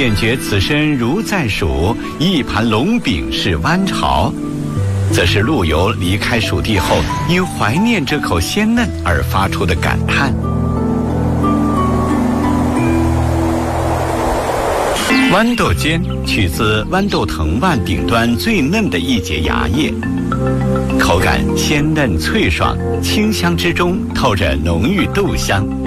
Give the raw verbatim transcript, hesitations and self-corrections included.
便觉此身如在蜀，一盘龙饼是湾潮。则是陆游离开蜀地后，因怀念这口鲜嫩而发出的感叹。豌豆尖取自豌豆藤蔓顶端最嫩的一节芽叶，口感鲜嫩脆爽，清香之中透着浓郁豆香。